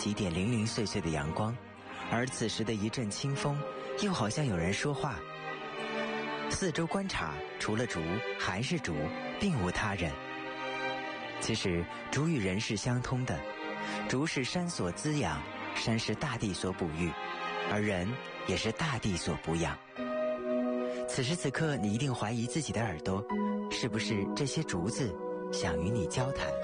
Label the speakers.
Speaker 1: 几点零零碎碎的阳光，而此时的一阵清风，又好像有人说话。四周观察，除了竹还是竹，并无他人。其实竹与人是相通的，竹是山所滋养，山是大地所哺育，而人也是大地所哺养。此时此刻，你一定怀疑自己的耳朵，是不是这些竹子想与你交谈？